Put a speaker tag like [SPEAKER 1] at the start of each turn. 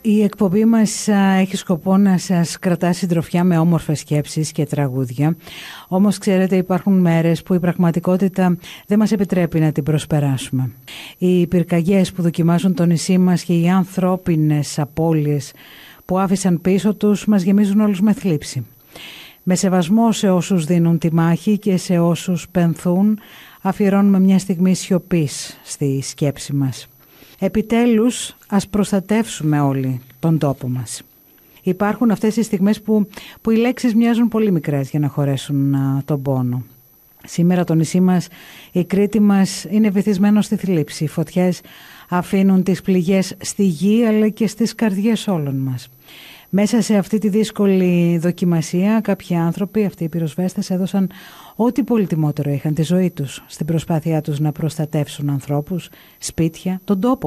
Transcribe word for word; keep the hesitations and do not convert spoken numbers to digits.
[SPEAKER 1] Η εκπομπή μας έχει σκοπό να σας κρατά συντροφιά με όμορφες σκέψεις και τραγούδια. Όμως ξέρετε, υπάρχουν μέρες που η πραγματικότητα δεν μας επιτρέπει να την προσπεράσουμε. Οι πυρκαγιές που δοκιμάζουν το νησί μας και οι ανθρώπινες απώλειες που άφησαν πίσω τους μας γεμίζουν όλους με θλίψη. Με σεβασμό σε όσους δίνουν τη μάχη και σε όσους πενθούν, αφιερώνουμε μια στιγμή σιωπής στη σκέψη μας. Επιτέλους, ας προστατεύσουμε όλοι τον τόπο μας. Υπάρχουν αυτές οι στιγμές που, που οι λέξεις μοιάζουν πολύ μικρές για να χωρέσουν α, τον πόνο. Σήμερα το νησί μας, η Κρήτη μας είναι βυθισμένο στη θλίψη. Οι φωτιές αφήνουν τις πληγές στη γη αλλά και στις καρδιές όλων μας. Μέσα σε αυτή τη δύσκολη δοκιμασία κάποιοι άνθρωποι, αυτοί οι πυροσβέστες, έδωσαν ό,τι πολυτιμότερο είχαν, τη ζωή τους, στην προσπάθειά τους να προστατεύσουν ανθρώπους, σπίτια, τον τόπο